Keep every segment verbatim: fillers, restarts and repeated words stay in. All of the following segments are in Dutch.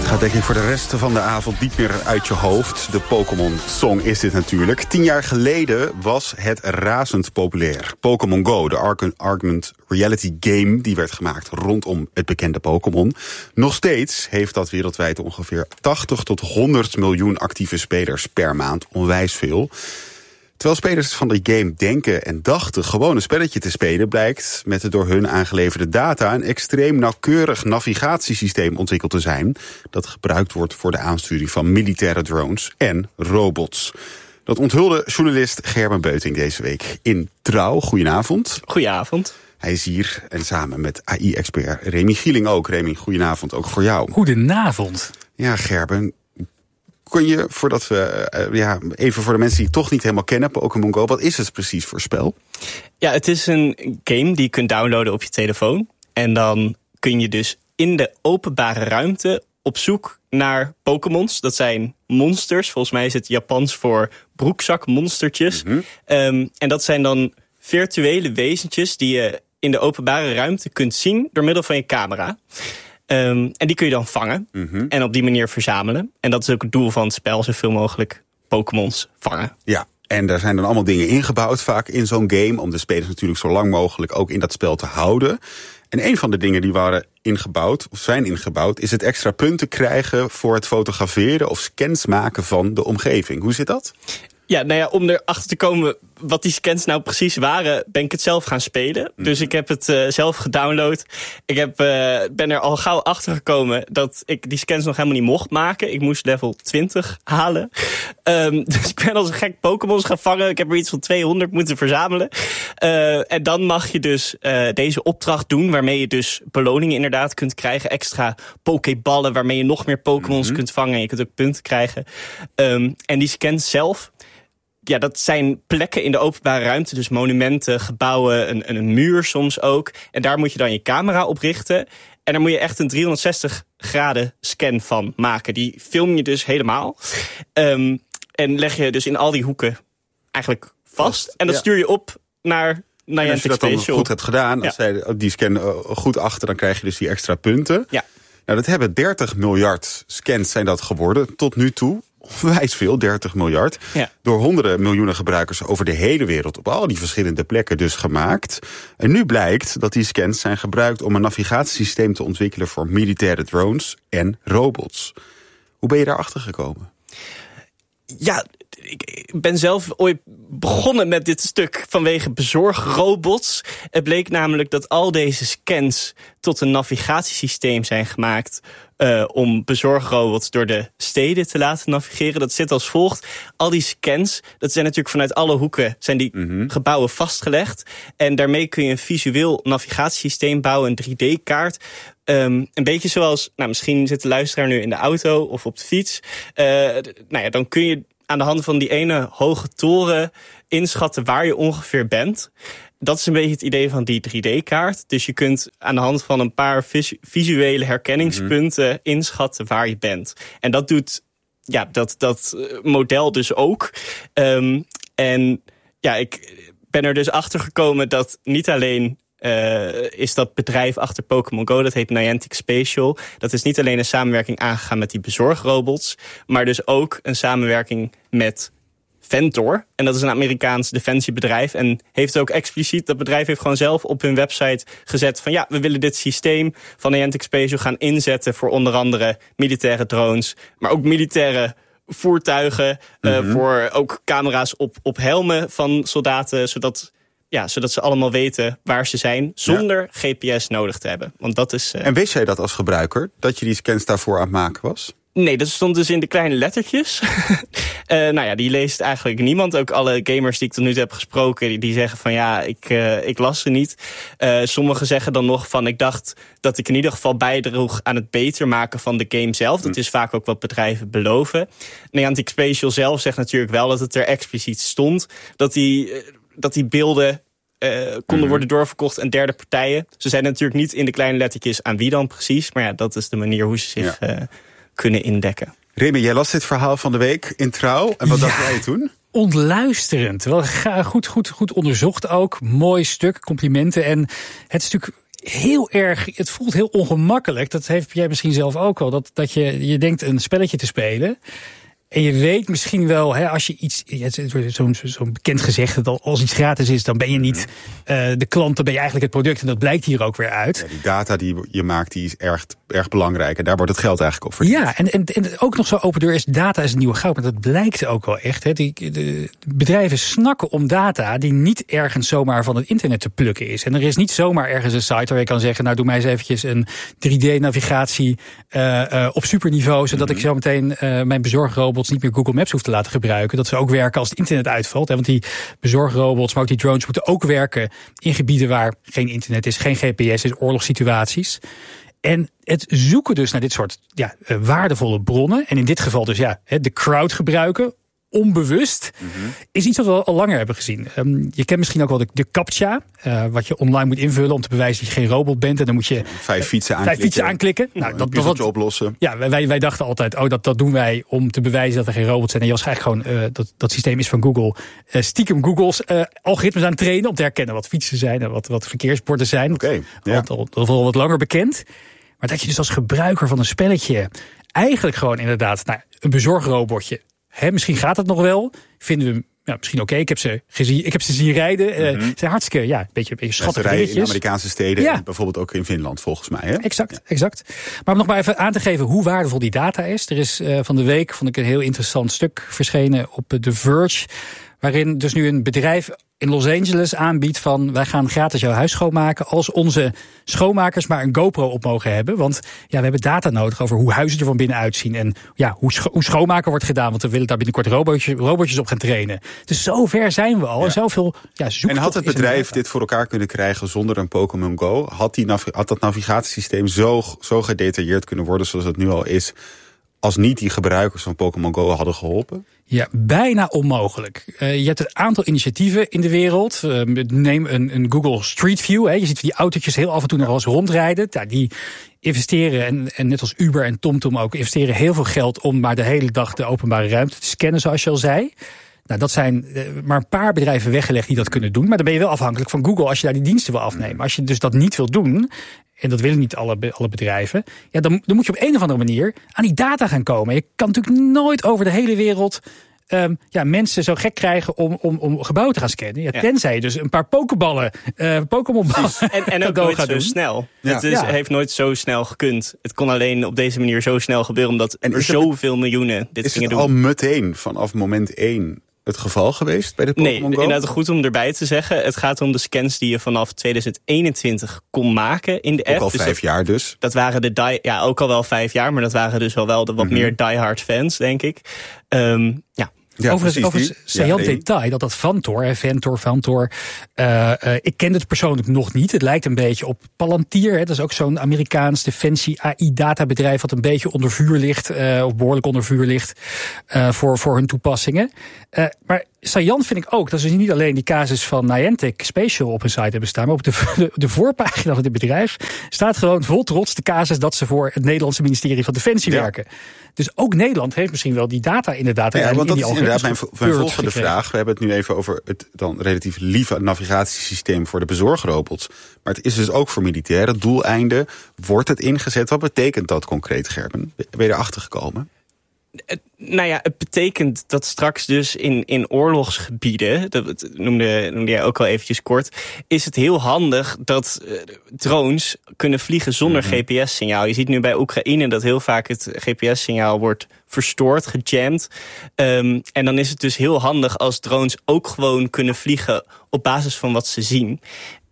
Gaat denk ik voor de rest van de avond niet meer uit je hoofd. De Pokémon-song is dit natuurlijk. Tien jaar geleden was het razend populair. Pokémon Go, de augmented reality game, die werd gemaakt rondom het bekende Pokémon. Nog steeds heeft dat wereldwijd ongeveer tachtig tot honderd miljoen actieve spelers per maand. Onwijs veel. Terwijl spelers van de game denken en dachten gewoon een spelletje te spelen, blijkt met de door hun aangeleverde data een extreem nauwkeurig navigatiesysteem ontwikkeld te zijn dat gebruikt wordt voor de aansturing van militaire drones en robots. Dat onthulde journalist Gerben Beuting deze week in Trouw. Goedenavond. Goedenavond. Hij is hier en samen met A I-expert Remy Gieling ook. Remy, goedenavond ook voor jou. Goedenavond. Ja, Gerben. Kun je, voordat we, uh, ja, even voor de mensen die het toch niet helemaal kennen, Pokémon Go, wat is het precies voor spel? Ja, het is een game die je kunt downloaden op je telefoon. En dan kun je dus in de openbare ruimte op zoek naar Pokémons. Dat zijn monsters. Volgens mij is het Japans voor broekzakmonstertjes. Mm-hmm. Um, en dat zijn dan virtuele wezentjes die je in de openbare ruimte kunt zien door middel van je camera. Um, en die kun je dan vangen mm-hmm. en op die manier verzamelen. En dat is ook het doel van het spel, zoveel mogelijk Pokémons vangen. Ja, en daar zijn dan allemaal dingen ingebouwd vaak in zo'n game, om de spelers natuurlijk zo lang mogelijk ook in dat spel te houden. En een van de dingen die waren ingebouwd, of zijn ingebouwd, is het extra punten krijgen voor het fotograferen of scans maken van de omgeving. Hoe zit dat? Ja, nou ja, om erachter te komen wat die scans nou precies waren, ben ik het zelf gaan spelen. Mm. Dus ik heb het uh, zelf gedownload. Ik heb, uh, ben er al gauw achter gekomen dat ik die scans nog helemaal niet mocht maken. Ik moest level twintig halen. Um, dus ik ben als een gek Pokémons gaan vangen. Ik heb er iets van tweehonderd moeten verzamelen. Uh, en dan mag je dus uh, deze opdracht doen, waarmee je dus beloningen inderdaad kunt krijgen. Extra Pokéballen, waarmee je nog meer Pokémons mm-hmm. kunt vangen. En je kunt ook punten krijgen. Um, en die scans zelf, ja, dat zijn plekken in de openbare ruimte. Dus monumenten, gebouwen, een, een muur soms ook. En daar moet je dan je camera op richten. En daar moet je echt een driehonderdzestig graden scan van maken. Die film je dus helemaal. Um, en leg je dus in al die hoeken eigenlijk vast. En dat ja. stuur je op naar Niantic Special. Als je dat dan goed hebt gedaan, als ja. zij die scan uh, goed achter, dan krijg je dus die extra punten. Ja. Nou, dat hebben dertig miljard scans zijn dat geworden tot nu toe. Onwijs veel, dertig miljard. Ja. Door honderden miljoenen gebruikers over de hele wereld, op al die verschillende plekken dus gemaakt. En nu blijkt dat die scans zijn gebruikt om een navigatiesysteem te ontwikkelen voor militaire drones en robots. Hoe ben je daarachter gekomen? Ja, ik ben zelf ooit begonnen met dit stuk vanwege bezorgrobots. Het bleek namelijk dat al deze scans tot een navigatiesysteem zijn gemaakt Uh, om bezorgrobots door de steden te laten navigeren. Dat zit als volgt. Al die scans, dat zijn natuurlijk vanuit alle hoeken, zijn die mm-hmm. gebouwen vastgelegd. En daarmee kun je een visueel navigatiesysteem bouwen, een drie D-kaart. Um, een beetje zoals, nou, misschien zit de luisteraar nu in de auto of op de fiets. Uh, nou ja, dan kun je aan de hand van die ene hoge toren inschatten waar je ongeveer bent. Dat is een beetje het idee van die drie D-kaart. Dus je kunt aan de hand van een paar visu- visuele herkenningspunten mm-hmm. inschatten waar je bent. En dat doet ja, dat, dat model dus ook. Um, en ja, ik ben er dus achter gekomen dat niet alleen Uh, is dat bedrijf achter Pokémon Go, dat heet Niantic Special. Dat is niet alleen een samenwerking aangegaan met die bezorgrobots, maar dus ook een samenwerking met Ventor. En dat is een Amerikaans defensiebedrijf. En heeft ook expliciet, dat bedrijf heeft gewoon zelf op hun website gezet van ja, we willen dit systeem van Niantic Special gaan inzetten voor onder andere militaire drones, maar ook militaire voertuigen, mm-hmm. uh, voor ook camera's op, op helmen van soldaten, zodat Ja, zodat ze allemaal weten waar ze zijn, zonder ja. G P S nodig te hebben. Want dat is. Uh... En wist jij dat als gebruiker, dat je die scans daarvoor aan het maken was? Nee, dat stond dus in de kleine lettertjes. uh, nou ja, die leest eigenlijk niemand. Ook alle gamers die ik tot nu toe heb gesproken, die, die zeggen van ja, ik, uh, ik las ze niet. Uh, sommigen zeggen dan nog van ik dacht dat ik in ieder geval bijdroeg aan het beter maken van de game zelf. Dat is vaak ook wat bedrijven beloven. Niantic Special zelf zegt natuurlijk wel dat het er expliciet stond. Dat die, uh, dat die beelden Uh, konden mm-hmm. worden doorverkocht aan derde partijen. Ze zijn natuurlijk niet in de kleine lettertjes aan wie dan precies. Maar ja, dat is de manier hoe ze zich ja. uh, kunnen indekken. Remy, jij las dit verhaal van de week in Trouw. En wat ja. dacht jij toen? Ontluisterend. Wel goed, goed, goed onderzocht ook. Mooi stuk, complimenten. En het is natuurlijk heel erg, het voelt heel ongemakkelijk. Dat heeft jij misschien zelf ook wel. Dat, dat je, je denkt een spelletje te spelen. En je weet misschien wel, hè, als je iets, zo'n zo bekend gezegd dat als iets gratis is, dan ben je niet uh, de klant, dan ben je eigenlijk het product. En dat blijkt hier ook weer uit. Ja, die data die je maakt, die is erg, erg belangrijk. En daar wordt het geld eigenlijk op verdiend. Ja, en, en, en ook nog zo open deur is, data is het nieuwe goud. Maar dat blijkt ook wel echt. Hè. Die, de bedrijven snakken om data die niet ergens zomaar van het internet te plukken is. En er is niet zomaar ergens een site waar je kan zeggen, nou doe mij eens eventjes een drie D-navigatie uh, uh, op superniveau, zodat mm-hmm. ik zo meteen uh, mijn bezorgrobots niet meer Google Maps hoeft te laten gebruiken. Dat ze ook werken als het internet uitvalt. Hè, want die bezorgrobots, maar ook die drones moeten ook werken in gebieden waar geen internet is, geen G P S is, oorlogssituaties. En het zoeken dus naar dit soort ja, waardevolle bronnen, en in dit geval dus ja, de crowd gebruiken, onbewust, mm-hmm. is iets wat we al langer hebben gezien. Um, je kent misschien ook wel de, de CAPTCHA, uh, wat je online moet invullen om te bewijzen dat je geen robot bent. En dan moet je vijf fietsen aanklikken. Vijf fietsen aanklikken. Nou, dat dat wat oplossen. Ja, wij, wij dachten altijd, oh, dat, dat doen wij om te bewijzen dat er geen robots zijn. En je was eigenlijk gewoon, uh, dat, dat systeem is van Google, uh, stiekem Google's uh, algoritmes aan het trainen om te herkennen wat fietsen zijn en wat, wat verkeersborden zijn. Oké. Okay, ja. Dat is al wat langer bekend. Maar dat je dus als gebruiker van een spelletje eigenlijk gewoon inderdaad, nou, een bezorgrobotje, He, misschien gaat het nog wel. Vinden we ja, misschien oké. Okay. Ik heb ze gezien. Ik heb ze zien rijden. Mm-hmm. Uh, zijn hartstikke, ja, een beetje, een beetje schattige dingetjes. In Amerikaanse steden ja. en bijvoorbeeld ook in Finland, volgens mij. Hè? Exact, ja. exact. Maar om nog maar even aan te geven hoe waardevol die data is. Er is uh, van de week, vond ik een heel interessant stuk verschenen op The Verge, waarin dus nu een bedrijf in Los Angeles aanbiedt van, wij gaan gratis jouw huis schoonmaken als onze schoonmakers maar een GoPro op mogen hebben. Want ja, we hebben data nodig over hoe huizen er van binnen uitzien en ja, hoe, scho- hoe schoonmaken wordt gedaan. Want we willen daar binnenkort robotjes, robotjes op gaan trainen. Dus zo ver zijn we al. Ja. En zoveel ja, zoektocht. En had het bedrijf dit voor elkaar kunnen krijgen zonder een Pokémon Go? Had, die nav- had dat navigatiesysteem zo, zo gedetailleerd kunnen worden zoals het nu al is, als niet die gebruikers van Pokémon Go hadden geholpen? Ja, bijna onmogelijk. Uh, je hebt een aantal initiatieven in de wereld. Uh, neem een, een Google Street View. Hè. Je ziet die autootjes heel af en toe nog wel eens rondrijden. Ja, die investeren, en, en net als Uber en TomTom ook, investeren heel veel geld om maar de hele dag de openbare ruimte te scannen, zoals je al zei. Nou, dat zijn uh, maar een paar bedrijven weggelegd die dat kunnen doen. Maar dan ben je wel afhankelijk van Google als je daar die diensten wil afnemen. Als je dus dat niet wil doen, en dat willen niet alle, alle bedrijven, ja, dan, dan moet je op een of andere manier aan die data gaan komen. Je kan natuurlijk nooit over de hele wereld Um, ja, mensen zo gek krijgen om, om, om gebouwen te gaan scannen. Ja, ja. Tenzij je dus een paar pokeballen, uh, Pokémonballen en, en ook nooit zo doen. snel. Ja. Het is, ja. heeft nooit zo snel gekund. Het kon alleen op deze manier zo snel gebeuren, omdat en er zoveel het, miljoenen dit gingen doen. Is het al meteen vanaf moment één het geval geweest bij de Pokémon nee, Go? Inderdaad goed om erbij te zeggen. Het gaat om de scans die je vanaf tweeduizend eenentwintig kon maken in de app. Ook al dus vijf dat, jaar dus. Dat waren de die, ja, ook al wel vijf jaar, maar dat waren dus wel wel de wat mm-hmm. meer diehard fans, denk ik. Um, ja. Ja, overigens, overigens saillant ja, detail dat dat Vantor, Ventor, Vantor, uh, uh, ik ken het persoonlijk nog niet. Het lijkt een beetje op Palantir. Hè. Dat is ook zo'n Amerikaans defensie A I-databedrijf wat een beetje onder vuur ligt, uh, of behoorlijk onder vuur ligt, uh, voor, voor hun toepassingen. Uh, maar saillant vind ik ook dat ze niet alleen die casus van Niantic Spatial op hun site hebben staan, maar op de, de, de voorpagina van dit bedrijf staat gewoon vol trots de casus dat ze voor het Nederlandse ministerie van Defensie ja. werken. Dus ook Nederland heeft misschien wel die data inderdaad. Ja, want dat in die is inderdaad mijn, mijn volgende vraag. We hebben het nu even over het dan relatief lieve navigatiesysteem voor de bezorgrobots. Maar het is dus ook voor militaire doeleinden. Wordt het ingezet? Wat betekent dat concreet, Gerben? Ben je erachter gekomen? Het, nou ja, het betekent dat straks dus in, in oorlogsgebieden, dat noemde, noemde jij ook al eventjes kort, is het heel handig dat uh, drones kunnen vliegen zonder mm-hmm. G P S-signaal. Je ziet nu bij Oekraïne dat heel vaak het G P S-signaal wordt verstoord, gejamd. Um, en dan is het dus heel handig als drones ook gewoon kunnen vliegen op basis van wat ze zien.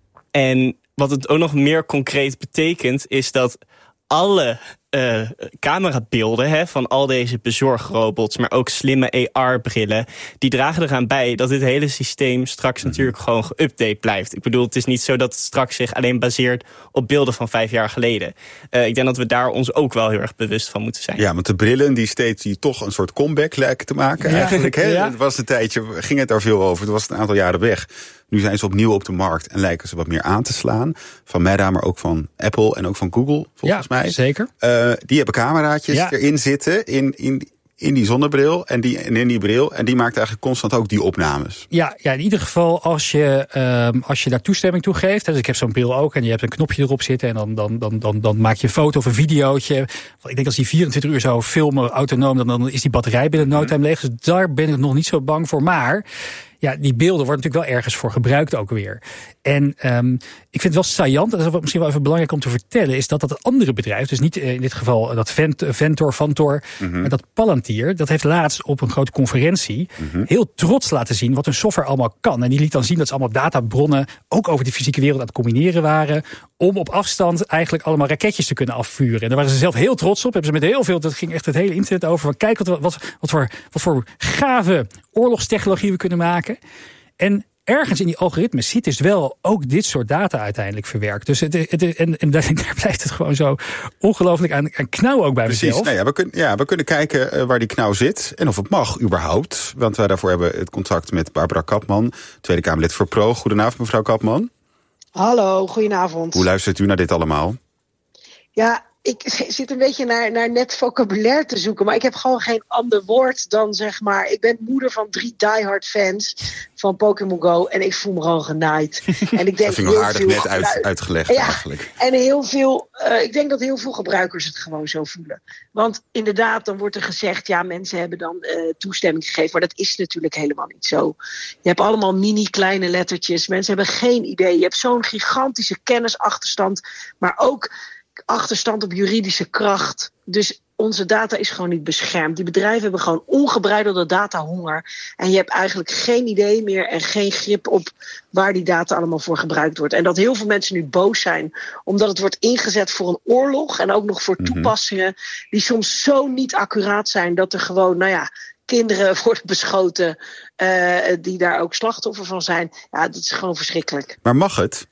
En wat het ook nog meer concreet betekent, is dat alle uh, camerabeelden hè, van al deze bezorgrobots, maar ook slimme A R-brillen, die dragen eraan bij dat dit hele systeem straks mm-hmm. natuurlijk gewoon geüpdate blijft. Ik bedoel, het is niet zo dat het straks zich alleen baseert op beelden van vijf jaar geleden. Uh, ik denk dat we daar ons ook wel heel erg bewust van moeten zijn. Ja, want de brillen die steeds die toch een soort comeback lijken te maken. Ja. Eigenlijk, hè? Ja. Het was een tijdje, ging het daar veel over. Het was een aantal jaren weg. Nu zijn ze opnieuw op de markt en lijken ze wat meer aan te slaan. Van Meta, maar ook van Apple en ook van Google, volgens ja, mij. Zeker. Uh, die hebben cameraatjes ja. erin zitten. In, in, in die zonnebril en, die, en in die bril. En die maakt eigenlijk constant ook die opnames. Ja, ja in ieder geval als je, um, als je daar toestemming toe geeft. Dus ik heb zo'n bril ook en je hebt een knopje erop zitten. En dan, dan, dan, dan, dan maak je een foto of een videootje. Ik denk als die vierentwintig uur zou filmen autonoom, dan, dan is die batterij binnen no time leeg. Dus daar ben ik nog niet zo bang voor. Maar ja, die beelden worden natuurlijk wel ergens voor gebruikt ook weer. En um, ik vind het wel saillant, dat is misschien wel even belangrijk om te vertellen, is dat dat andere bedrijf, dus niet in dit geval dat Vent, Ventor, Vantor, mm-hmm. maar dat Palantir, dat heeft laatst op een grote conferentie mm-hmm. heel trots laten zien wat hun software allemaal kan. En die liet dan zien dat ze allemaal databronnen ook over de fysieke wereld aan het combineren waren, om op afstand eigenlijk allemaal raketjes te kunnen afvuren. En daar waren ze zelf heel trots op. Hebben ze met heel veel, dat ging echt het hele internet over. Van kijk wat, wat, wat, voor, wat voor gave oorlogstechnologie we kunnen maken. En ergens in die algoritmes zit dus wel ook dit soort data uiteindelijk verwerkt. Dus het, het, en, en daar blijft het gewoon zo ongelooflijk aan, aan knauw ook bij Precies. mezelf. Nou ja, we, kun, ja, we kunnen kijken uh, waar die knauw zit en of het mag überhaupt. Want wij daarvoor hebben het contact met Barbara Kapman, Tweede Kamerlid voor Pro. Goedenavond, mevrouw Kapman. Hallo, goedenavond. Hoe luistert u naar dit allemaal? Ja, ik zit een beetje naar, naar net vocabulaire te zoeken. Maar ik heb gewoon geen ander woord dan zeg maar... Ik ben moeder van drie diehard fans van Pokémon Go. En ik voel me gewoon genaaid. En ik denk dat vind ik nog aardig net uit, uitgelegd ja, eigenlijk. En heel veel, uh, ik denk dat heel veel gebruikers het gewoon zo voelen. Want inderdaad, dan wordt er gezegd... Ja, mensen hebben dan uh, toestemming gegeven. Maar dat is natuurlijk helemaal niet zo. Je hebt allemaal mini kleine lettertjes. Mensen hebben geen idee. Je hebt zo'n gigantische kennisachterstand. Maar ook... achterstand op juridische kracht. Dus onze data is gewoon niet beschermd. Die bedrijven hebben gewoon ongebreidelde datahonger. En je hebt eigenlijk geen idee meer en geen grip op waar die data allemaal voor gebruikt wordt. En dat heel veel mensen nu boos zijn omdat het wordt ingezet voor een oorlog en ook nog voor mm-hmm. toepassingen die soms zo niet accuraat zijn dat er gewoon, nou ja, kinderen worden beschoten uh, die daar ook slachtoffer van zijn. Ja, dat is gewoon verschrikkelijk. Maar mag het?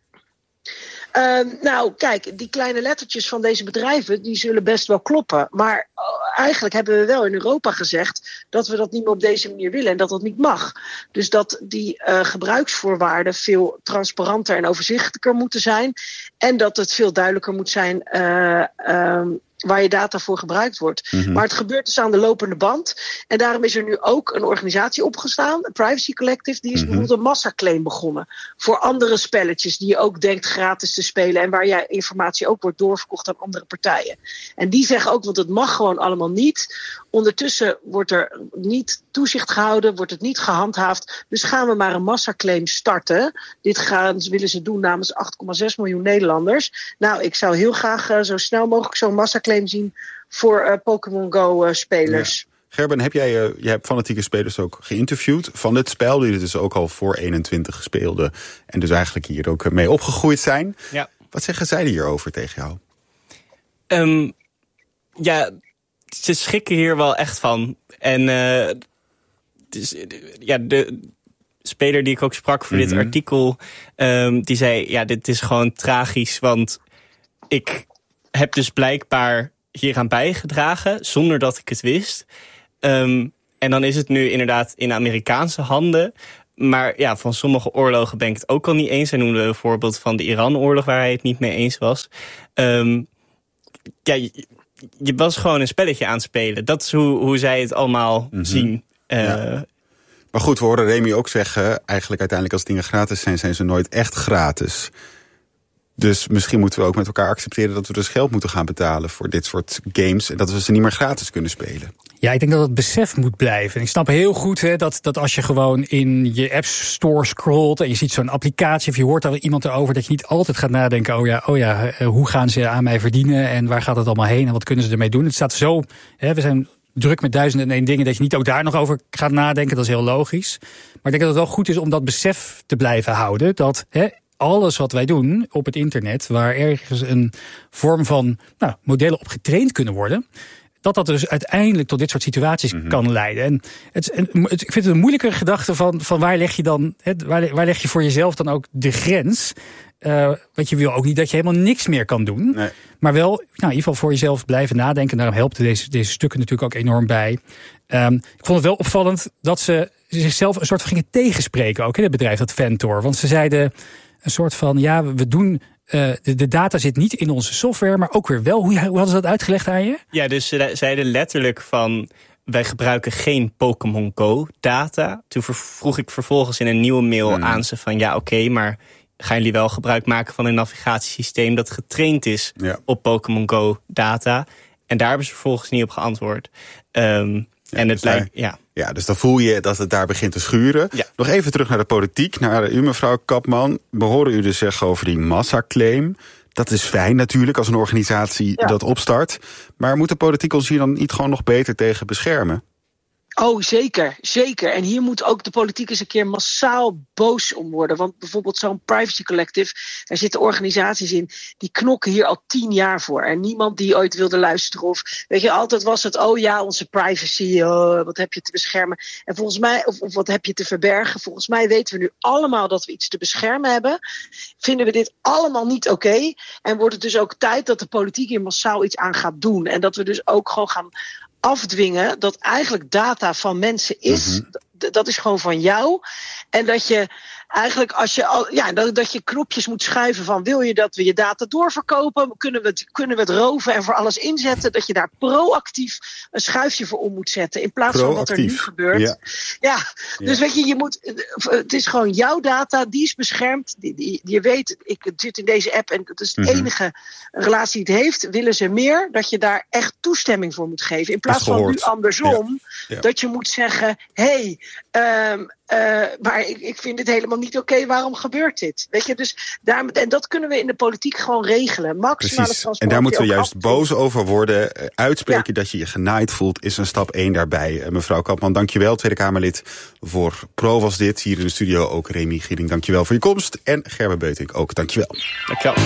Uh, nou, kijk, die kleine lettertjes van deze bedrijven, die zullen best wel kloppen. Maar uh, eigenlijk hebben we wel in Europa gezegd dat we dat niet meer op deze manier willen en dat dat niet mag. Dus dat die uh, gebruiksvoorwaarden veel transparanter en overzichtelijker moeten zijn. En dat het veel duidelijker moet zijn uh, um, waar je data voor gebruikt wordt. Mm-hmm. Maar het gebeurt dus aan de lopende band. En daarom is er nu ook een organisatie opgestaan, Privacy Collective, die is mm-hmm. bijvoorbeeld een massaclaim begonnen voor andere spelletjes die je ook denkt gratis te spelen en waar jij informatie ook wordt doorverkocht aan andere partijen. En die zeggen ook, want het mag gewoon allemaal niet. Ondertussen wordt er niet toezicht gehouden, wordt het niet gehandhaafd. Dus gaan we maar een massaclaim starten. Dit gaan, willen ze doen namens acht komma zes miljoen Nederlanders. Nou, ik zou heel graag uh, zo snel mogelijk zo'n massaclaim zien voor uh, Pokémon Go uh, spelers. Ja. Gerben, heb jij, uh, jij hebt fanatieke spelers ook geïnterviewd van dit spel, die dus ook al voor eenentwintig speelden en dus eigenlijk hier ook mee opgegroeid zijn. Ja. Wat zeggen zij hierover tegen jou? Um, ja, ze schrikken hier wel echt van. En uh, dus, ja, de speler die ik ook sprak voor mm-hmm. dit artikel, um, die zei, ja, dit is gewoon tragisch, want ik heb dus blijkbaar hieraan bijgedragen, zonder dat ik het wist. Um, en dan is het nu inderdaad in Amerikaanse handen. Maar ja, van sommige oorlogen ben ik het ook al niet eens. Hij noemde een voorbeeld van de Iran-oorlog waar hij het niet mee eens was. Um, ja, je, je was gewoon een spelletje aan het spelen. Dat is hoe, hoe zij het allemaal mm-hmm. zien. Uh, ja. Maar goed, we horen Remy ook zeggen, eigenlijk uiteindelijk als dingen gratis zijn, zijn ze nooit echt gratis. Dus misschien moeten we ook met elkaar accepteren dat we dus geld moeten gaan betalen voor dit soort games en dat we ze niet meer gratis kunnen spelen. Ja, ik denk dat het besef moet blijven. En ik snap heel goed hè, dat, dat als je gewoon in je App Store scrolt en je ziet zo'n applicatie of je hoort er iemand erover, dat je niet altijd gaat nadenken, oh ja, oh ja, hoe gaan ze aan mij verdienen en waar gaat het allemaal heen en wat kunnen ze ermee doen. Het staat zo, hè, we zijn druk met duizend en één dingen dat je niet ook daar nog over gaat nadenken, dat is heel logisch. Maar ik denk dat het wel goed is om dat besef te blijven houden, dat hè, alles wat wij doen op het internet, waar ergens een vorm van nou, modellen op getraind kunnen worden, dat dat dus uiteindelijk tot dit soort situaties mm-hmm. kan leiden. En het, het, ik vind het een moeilijke gedachte van, van waar leg je dan, hè, waar, waar leg je voor jezelf dan ook de grens? Uh, want je wil ook niet dat je helemaal niks meer kan doen. Nee. Maar wel, nou, in ieder geval voor jezelf blijven nadenken. Daarom helpt deze, deze stukken natuurlijk ook enorm bij. Um, ik vond het wel opvallend dat ze zichzelf een soort van gingen tegenspreken ook in het bedrijf, dat Ventor. Want ze zeiden een soort van, ja, we doen Uh, de, de data zit niet in onze software, maar ook weer wel. Hoe, hoe hadden ze dat uitgelegd aan je? Ja, dus ze zeiden letterlijk van, wij gebruiken geen Pokémon Go data. Toen vroeg ik vervolgens in een nieuwe mail hmm. aan ze van... ja, oké, okay, maar gaan jullie wel gebruik maken van een navigatiesysteem... dat getraind is ja. op Pokémon Go data? En daar hebben ze vervolgens niet op geantwoord. Um, ja, en het dus lijkt, daar, ja. ja, dus dan voel je dat het daar begint te schuren. Ja. Nog even terug naar de politiek, naar u mevrouw Kapman. We horen u dus zeggen over die massaclaim. Dat is fijn natuurlijk als een organisatie ja. dat opstart. Maar moet de politiek ons hier dan niet gewoon nog beter tegen beschermen? Oh, zeker, zeker. En hier moet ook de politiek eens een keer massaal boos om worden. Want bijvoorbeeld zo'n Privacy Collective, daar zitten organisaties in... die knokken hier al tien jaar voor. En niemand die ooit wilde luisteren of... weet je, altijd was het, oh ja, onze privacy, oh, wat heb je te beschermen? En volgens mij, of, of wat heb je te verbergen? Volgens mij weten we nu allemaal dat we iets te beschermen hebben. Vinden we dit allemaal niet oké? Okay? En wordt het dus ook tijd dat de politiek hier massaal iets aan gaat doen. En dat we dus ook gewoon gaan... afdwingen dat eigenlijk data van mensen is. Mm-hmm. D- dat is gewoon van jou. En dat je eigenlijk als je al, ja, dat, dat je knopjes moet schuiven van wil je dat we je data doorverkopen? Kunnen we het, kunnen we het roven en voor alles inzetten? Dat je daar proactief een schuifje voor om moet zetten. In plaats proactief. Van wat er nu gebeurt. Ja, ja dus ja. weet je, je moet. Het is gewoon jouw data, die is beschermd. Die, die, je weet, ik zit in deze app en dat is de mm-hmm. enige relatie die het heeft. Willen ze meer, dat je daar echt toestemming voor moet geven. In plaats van nu andersom, ja. Ja. dat je moet zeggen, hé, hey, um, Uh, maar ik, ik vind het helemaal niet oké. Okay. Waarom gebeurt dit? Weet je, dus daar, en dat kunnen we in de politiek gewoon regelen. Maximale transparantie. En daar moeten we juist boos over worden. Uitspreken ja. dat je je genaaid voelt is een stap één daarbij. Uh, mevrouw Kapman, dankjewel. Tweede Kamerlid voor Pro was dit. Hier in de studio ook Remy Giering, dankjewel voor je komst. En Gerben Beutink ook, dankjewel. Dankjewel.